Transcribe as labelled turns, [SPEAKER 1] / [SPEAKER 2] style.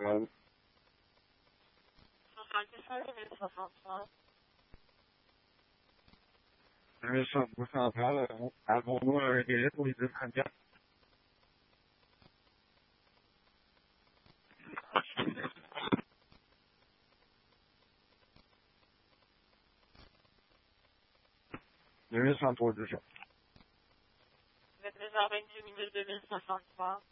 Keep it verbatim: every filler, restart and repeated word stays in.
[SPEAKER 1] téléphone. Je上不上班了，打工作了，也不一直看见。Je vais sans trop de ça.
[SPEAKER 2] Vous êtes réservé une minute deux mille soixante-trois.